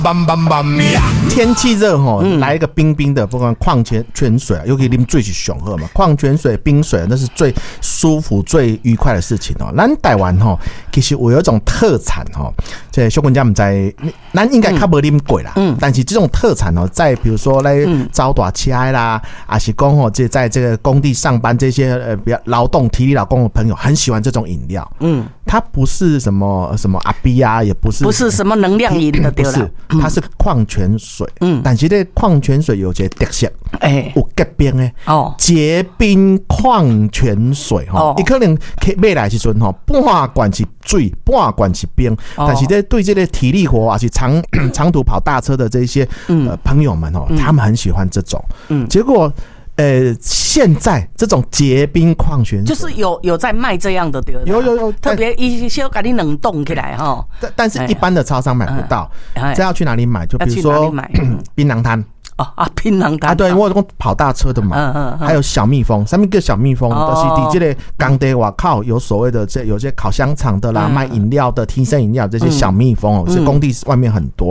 天气热吼，来一个冰冰的，不管矿泉水，尤其啉最是上好嘛。矿泉水、冰水那是最舒服、最愉快的事情哦。咱台湾吼，其实有一种特产吼，这小群家们在，咱应该较无啉过啦。但是这种特产哦，在比如说来招大车啦，还是讲吼，这在这个工地上班这些比较劳动体力劳工的朋友，很喜欢这种饮料。它不是什么阿 B 啊，也不是什么能量饮的，对啦。 它是矿泉水，但是这矿泉水有一个特色，有结冰的结冰矿泉水哈，你可能买来的时候半罐是水，半罐是冰，但是对这个体力活啊，是长途跑大车的这些朋友们他们很喜欢这种，结果。现在这种结冰矿泉水就是有在卖这样的，对吧？ 有， 特别一些给你冷冻起来哈。 但是一般的超商买不到，这要去哪里买？就比如说槟榔摊。 槟榔摊对，我有跑大车的嘛，还有小蜜蜂，上面一个小蜜蜂，就是在这个工地外口有所谓的有些烤香肠的啦，卖饮料的、提神饮料这些小蜜蜂是工地外面很多。